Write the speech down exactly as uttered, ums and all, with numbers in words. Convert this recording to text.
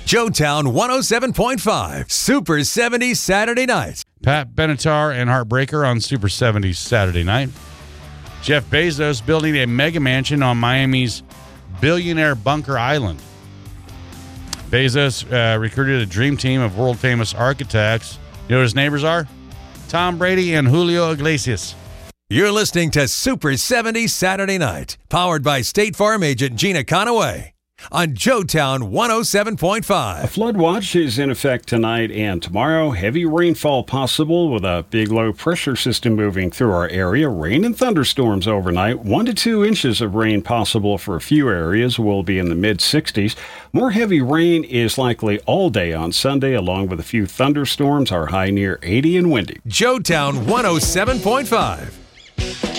Joetown one oh seven point five, Super seventies Saturday night. Pat Benatar and Heartbreaker on Super seventies Saturday night. Jeff Bezos building a mega mansion on Miami's billionaire Bunker Island. Bezos uh, recruited a dream team of world-famous architects. You know what his neighbors are? Tom Brady and Julio Iglesias. You're listening to Super seventies Saturday night, powered by State Farm agent Gina Conaway on Joetown one oh seven point A five. flood watch is in effect tonight and tomorrow. Heavy rainfall possible with a big low pressure system moving through our area. Rain and thunderstorms overnight. One to two inches of rain possible for a few areas. Will be in the mid sixties. More heavy rain is likely all day on Sunday, along with a few thunderstorms. Our high near eighty and windy. Joetown one oh seven point five.